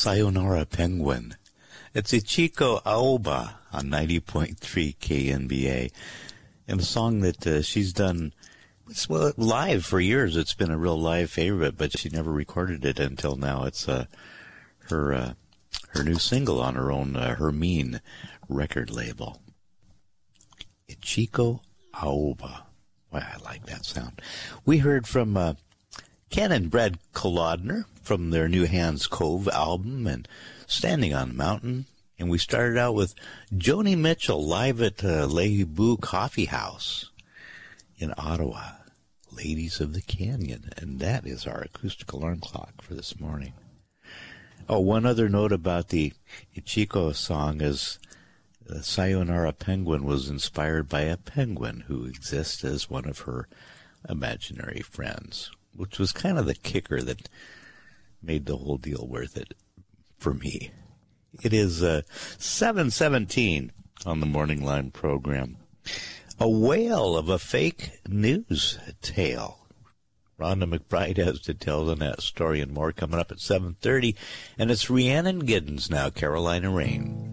Sayonara Penguin. It's Ichiko Aoba on 90.3 KNBA. And a song that she's done live for years. It's been a real live favorite, but she never recorded it until now. It's her new single on her own Hermine record label. Ichiko Aoba. Well, I like that sound. We heard from Ken and Brad Kolodner from their new Hands Cove album and Standing on the Mountain. And we started out with Joni Mitchell live at Le Boux Coffee House in Ottawa. Ladies of the Canyon. And that is our acoustic alarm clock for this morning. Oh, one other note about the Ichiko song is Sayonara Penguin was inspired by a penguin who exists as one of her imaginary friends, which was kind of the kicker that made the whole deal worth it for me. It is 7:17 on the Morning Line program. A whale of a fake news tale. Rhonda McBride has details on that story and more coming up at 7:30. And it's Rhiannon Giddens now, Carolina Rain.